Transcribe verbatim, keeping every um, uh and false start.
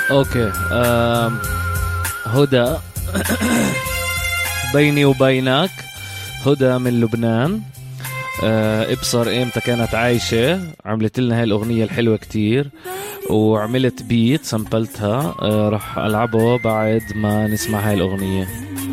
اوكي. آم، هدى. بيني وبينك. هدى من لبنان. آه، ابصر ايمتى كانت عايشة، عملت لنا هاي الأغنية الحلوة كتير، وعملت بيت سامبلتها. آه، رح ألعبه بعد ما نسمع هاي الأغنية.